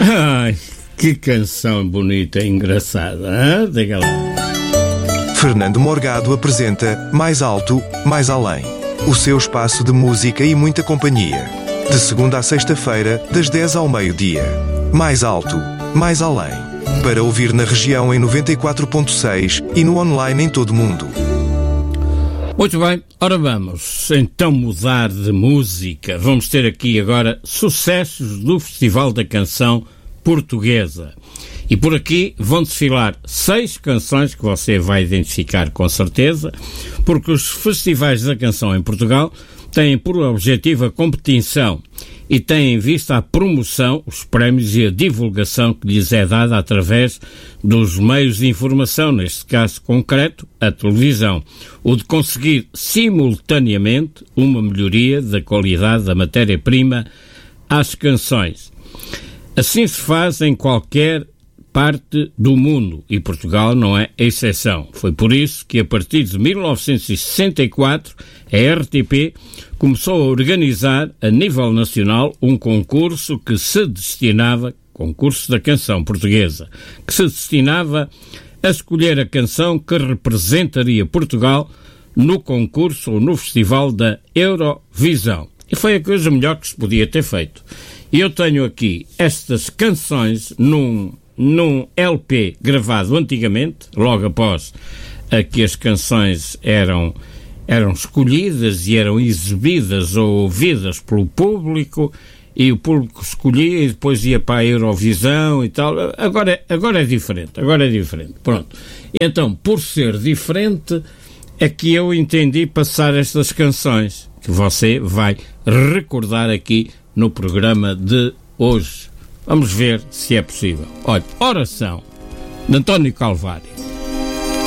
Ai, que canção bonita e engraçada, hein? Diga lá. Fernando Morgado apresenta Mais Alto, Mais Além. O seu espaço de música e muita companhia. De segunda a sexta-feira, das 10 ao meio-dia. Mais Alto, Mais Além. Para ouvir na região em 94.6 e no online em todo o mundo. Muito bem, ora vamos então mudar de música. Vamos ter aqui agora sucessos do Festival da Canção Portuguesa. E por aqui vão desfilar 6 canções que você vai identificar com certeza, porque os festivais da canção em Portugal têm por objetivo a competição e têm em vista a promoção, os prémios e a divulgação que lhes é dada através dos meios de informação, neste caso concreto, a televisão, o de conseguir simultaneamente uma melhoria da qualidade da matéria-prima às canções. Assim se faz em qualquer parte do mundo, e Portugal não é exceção. Foi por isso que, a partir de 1964, a RTP começou a organizar, a nível nacional, um concurso que se destinava, concurso da canção portuguesa, que se destinava a escolher a canção que representaria Portugal no concurso ou no festival da Eurovisão. E foi a coisa melhor que se podia ter feito. E eu tenho aqui estas canções num LP gravado antigamente, logo após que as canções eram escolhidas e eram exibidas ou ouvidas pelo público, e o público escolhia e depois ia para a Eurovisão e tal. Agora é diferente, pronto. Então, por ser diferente, é que eu entendi passar estas canções, que você vai recordar aqui no programa de hoje. Vamos ver se é possível. Olha, Oração, de António Calvário.